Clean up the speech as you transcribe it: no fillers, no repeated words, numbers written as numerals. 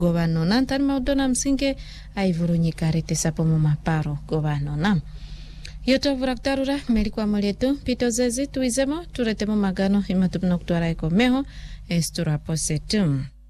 Gobano na tani maudona msinge aivurunyika rete sapo mumaparo gobano na. Yoto vuraktarura merikwa molietu pito zezi tuizemo turetemo magano imatupno kutuara eko meho estura posetum.